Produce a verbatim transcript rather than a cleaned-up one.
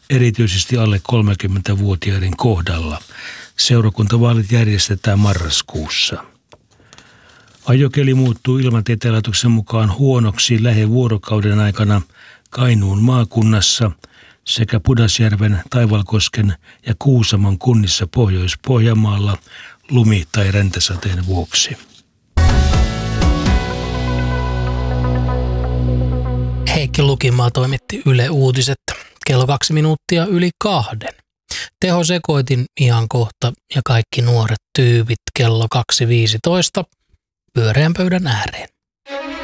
erityisesti alle kolmekymmentävuotiaiden kohdalla. Seurakuntavaalit järjestetään marraskuussa. Ajokeli muuttuu Ilmatieteen laitoksen mukaan huonoksi lähivuorokauden aikana Kainuun maakunnassa sekä Pudasjärven, Taivalkosken ja Kuusamon kunnissa Pohjois-Pohjanmaalla lumi- tai räntäsateen vuoksi. Heikki Lukimaa toimitti Yle Uutiset kello kaksi minuuttia yli kahden. Teho Sekoitin ihan kohta ja kaikki nuoret tyypit kello kaksi viisitoista pyöreän pöydän ääreen.